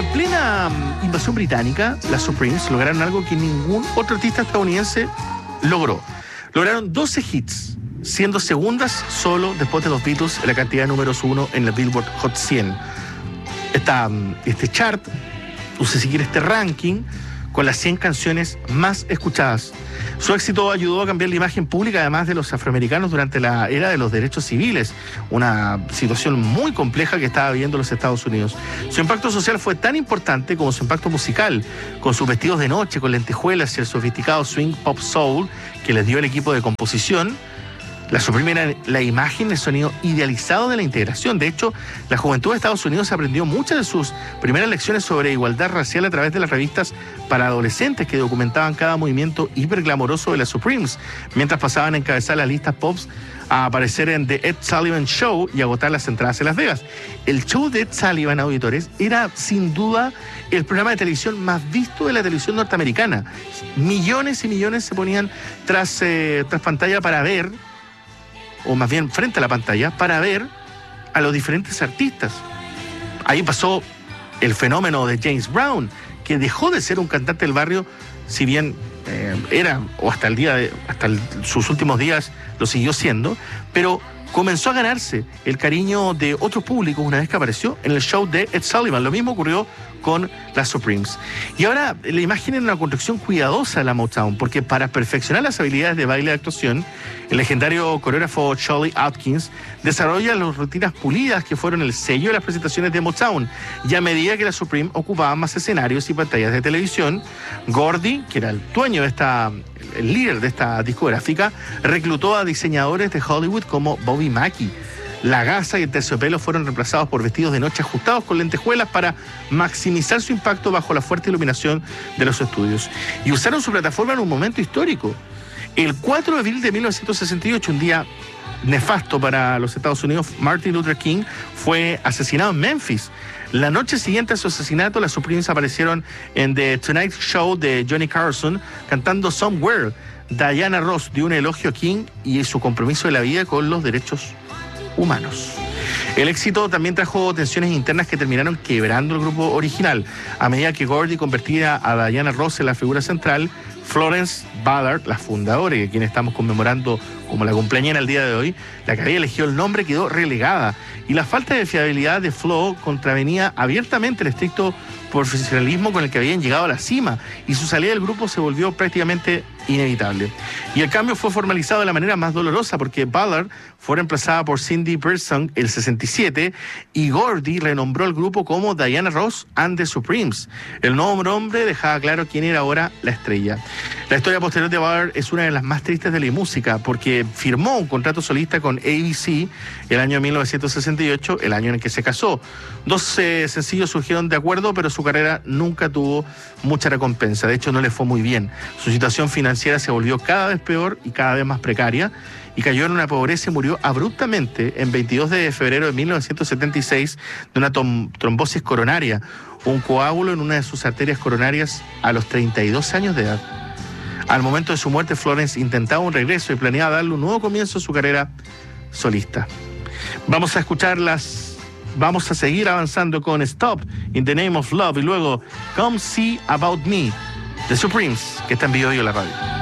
plena invasión británica, las Supremes lograron algo que ningún otro artista estadounidense logró. Lograron 12 hits, siendo segundas solo después de los Beatles en la cantidad de números 1 en el Billboard Hot 100. Este chart, o si quiere este ranking, con las 100 canciones más escuchadas. Su éxito ayudó a cambiar la imagen pública, además de los afroamericanos, durante la era de los derechos civiles, una situación muy compleja que estaba viviendo los Estados Unidos. Su impacto social fue tan importante como su impacto musical, con sus vestidos de noche, con lentejuelas y el sofisticado swing pop soul que les dio el equipo de composición. La Supreme era la imagen, el sonido idealizado de la integración. De hecho, la juventud de Estados Unidos aprendió muchas de sus primeras lecciones sobre igualdad racial a través de las revistas para adolescentes que documentaban cada movimiento hiperglamoroso de las Supremes, mientras pasaban a encabezar las listas pops, a aparecer en The Ed Sullivan Show y agotar las entradas en Las Vegas. El show de Ed Sullivan, auditores, era sin duda el programa de televisión más visto de la televisión norteamericana. Millones y millones se ponían tras pantalla para ver, o más bien frente a la pantalla, para ver a los diferentes artistas. Ahí pasó el fenómeno de James Brown, que dejó de ser un cantante del barrio, si bien era, o hasta sus últimos días lo siguió siendo, pero comenzó a ganarse el cariño de otros públicos una vez que apareció en el show de Ed Sullivan. Lo mismo ocurrió con las Supremes. Y ahora la imagen en una construcción cuidadosa de la Motown, porque para perfeccionar las habilidades de baile y actuación, el legendario coreógrafo Charlie Atkins desarrolla las rutinas pulidas que fueron el sello de las presentaciones de Motown. Y a medida que las Supremes ocupaban más escenarios y pantallas de televisión, Gordy, que era el dueño de el líder de esta discográfica, reclutó a diseñadores de Hollywood como Bobby Mackey. La gasa y el terciopelo fueron reemplazados por vestidos de noche ajustados con lentejuelas para maximizar su impacto bajo la fuerte iluminación de los estudios. Y usaron su plataforma en un momento histórico. El 4 de abril de 1968, un día nefasto para los Estados Unidos, Martin Luther King fue asesinado en Memphis. La noche siguiente a su asesinato, las Supremes aparecieron en The Tonight Show de Johnny Carson cantando Somewhere. Diana Ross dio un elogio a King y su compromiso de la vida con los derechos humanos. El éxito también trajo tensiones internas que terminaron quebrando el grupo original. A medida que Gordy convertía a Diana Ross en la figura central, Florence Ballard, la fundadora y a quien estamos conmemorando como la cumpleañera el día de hoy, la que había elegido el nombre, quedó relegada. Y la falta de fiabilidad de Flo contravenía abiertamente el estricto profesionalismo con el que habían llegado a la cima, y su salida del grupo se volvió prácticamente inevitable. Y el cambio fue formalizado de la manera más dolorosa, porque Ballard fue reemplazada por Cindy Birdsong el 67 y Gordy renombró el grupo como Diana Ross and the Supremes. El nuevo nombre dejaba claro quién era ahora la estrella. La historia posterior de Ballard es una de las más tristes de la música, porque firmó un contrato solista con ABC el año 1968, el año en el que se casó. 12 sencillos surgieron de acuerdo, pero su carrera nunca tuvo mucha recompensa. De hecho, no le fue muy bien. Su situación financiera se volvió cada vez peor y cada vez más precaria, y cayó en una pobreza y murió abruptamente en 22 de febrero de 1976 de una trombosis coronaria, un coágulo en una de sus arterias coronarias, a los 32 años de edad. Al momento de su muerte, Florence intentaba un regreso y planeaba darle un nuevo comienzo a su carrera solista. Vamos a seguir avanzando con Stop in the Name of Love y luego Come See About Me, The Supremes, que está en vivo hoy en la radio.